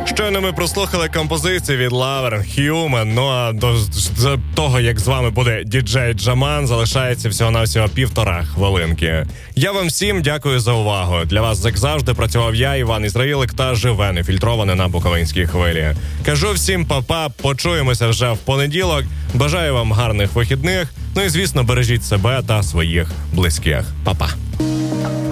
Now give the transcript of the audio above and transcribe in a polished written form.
Щойно ми прослухали композицію від Laverne Human. Ну а до того, як з вами буде діджей Джаман, залишається всього-навсього 1,5 хвилинки. Я вам всім дякую за увагу. Для вас, як завжди, працював я, Іван Ізраїлик, та живе нефільтроване на Буковинській хвилі. Кажу всім па-па, почуємося вже в понеділок. Бажаю вам гарних вихідних. Ну і, звісно, бережіть себе та своїх близьких. Па-па.